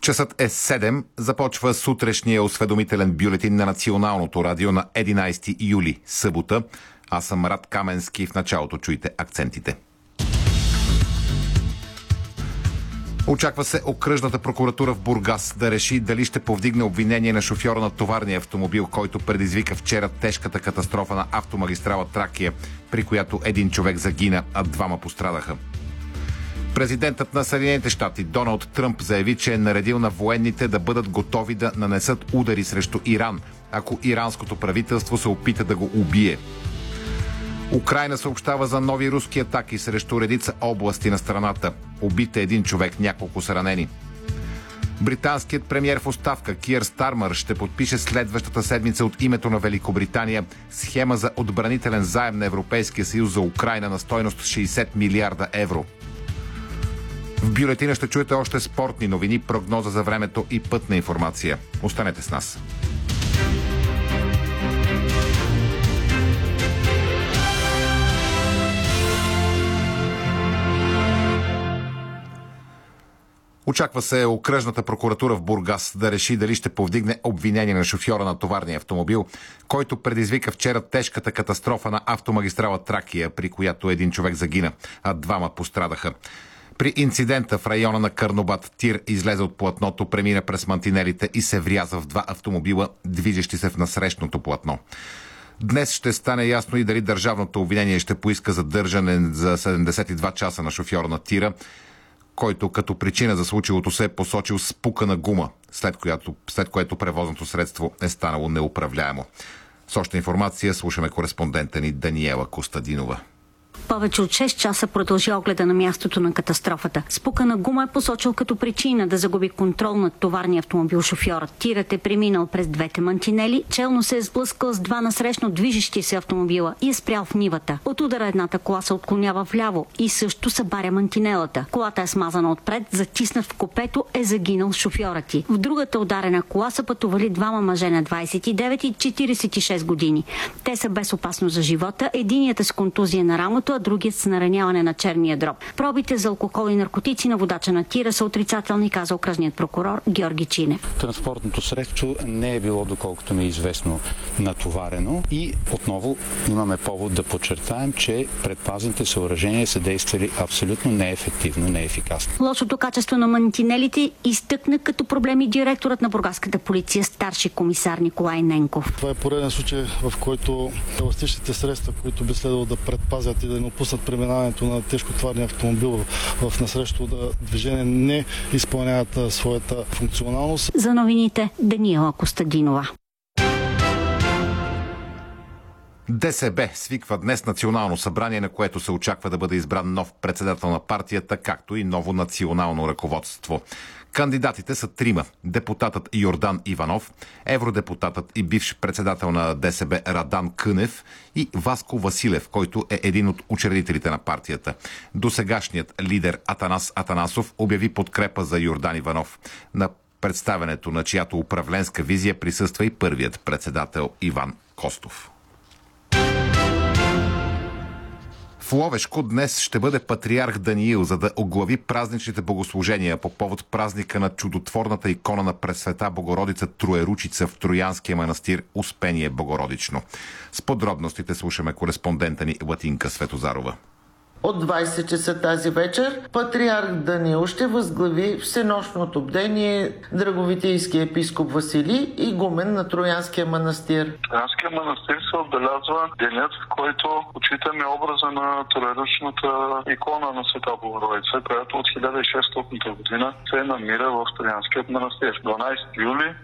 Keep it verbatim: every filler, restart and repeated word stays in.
Часът е седем. Започва сутрешния осведомителен бюлетин на Националното радио на единайсети юли, събота. Аз съм Рад Каменски. В началото чуйте акцентите. Очаква се окръжната прокуратура в Бургас да реши дали ще повдигне обвинение на шофьора на товарния автомобил, който предизвика вчера тежката катастрофа на автомагистрала Тракия, при която един човек загина, а двама пострадаха. Президентът на Съединените щати Доналд Тръмп заяви, че е наредил на военните да бъдат готови да нанесат удари срещу Иран, ако иранското правителство се опита да го убие. Украйна съобщава за нови руски атаки срещу редица области на страната. Убит е един човек, няколко са ранени. Британският премиер в оставка Киър Стармър ще подпише следващата седмица от името на Великобритания схема за отбранителен заем на Европейския съюз за Украйна на стойност шейсет милиарда евро. В бюлетина ще чуете още спортни новини, прогноза за времето и пътна информация. Останете с нас. Очаква се окръжната прокуратура в Бургас да реши дали ще повдигне обвинение на шофьора на товарния автомобил, който предизвика вчера тежката катастрофа на автомагистрала Тракия, при която един човек загина, а двама пострадаха. При инцидента в района на Карнобат тир излезе от платното, премина през мантинелите и се вряза в два автомобила, движещи се в насрещното платно. Днес ще стане ясно и дали държавното обвинение ще поиска задържане за седемдесет и два часа на шофьора на тира, който като причина за случилото се е посочил спукана гума, след което, след което превозното средство е станало неуправляемо. С още информация слушаме кореспондента ни Даниела Костадинова. Повече от шест часа продължи огледа на мястото на катастрофата. Спукана гума е посочил като причина да загуби контрол над товарния автомобил шофьорът. Тирът е преминал през двете мантинели, челно се е сблъскал с два насрещно движещи се автомобила и е спрял в нивата. От удара едната кола се отклонява вляво и също събаря мантинелата. Колата е смазана отпред, затиснат в купето е загинал шофьорът ти. В другата ударена кола са пътували двама мъже на двайсет и девет и четирийсет и шест години. Те са без опасност за живота, единият е с контузия на рамото, а другият с нараняване на черния дроб. Пробите за алкохол и наркотици на водача на тира са отрицателни, каза окръжният прокурор Георги Чинев. Транспортното средство не е било, доколкото ми е известно, натоварено и отново имаме повод да подчертаем, че предпазните съоръжения са действали абсолютно неефективно, неефикасно. Лошото качество на мантинелите изтъкна като проблеми директорът на бургаската полиция, старши комисар Николай Ненков. Това е пореден случай, в който еластичните средства, които би следвало да предпазят и да не опуснат преминаването на тежкотоварния автомобил в, в насрещното движение, не изпълняват своята функционалност. За новините Даниела Костадинова. ДСБ свиква днес национално събрание, на което се очаква да бъде избран нов председател на партията, както и ново национално ръководство. Кандидатите са трима. Депутатът Йордан Иванов, евродепутатът и бивш председател на ДСБ Радан Кънев и Васко Василев, който е един от учредителите на партията. Досегашният лидер Атанас Атанасов обяви подкрепа за Йордан Иванов. На представянето на чиято управленска визия присъства и първият председател Иван Костов. В Ловешко днес ще бъде патриарх Даниил, за да оглави празничните богослужения по повод празника на чудотворната икона на Пресвета Богородица Троеручица в Троянския манастир Успение Богородично. С подробностите слушаме кореспондента ни Латинка Светозарова. От двайсет часа тази вечер патриарх Даниил ще възглави всенощното бдение Драговитийски епископ Василий, игумен на Троянския манастир. Троянския манастир се отбелязва денят, в който почитаме образа на троеручната икона на Света Богородица, която от хиляда и шестстотната година се намира в Троянския манастир. дванайсети юли